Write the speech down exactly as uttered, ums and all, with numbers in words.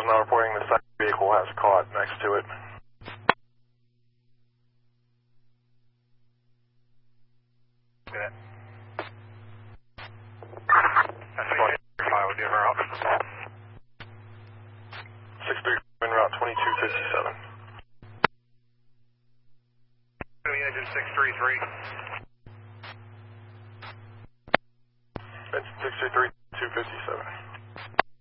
is now reporting the second vehicle has caught next to it. Good. That's twenty-five, we'll give her out. six three en route twenty-two fifty-seven. Engine six three three. That's six three three two fifty-seven.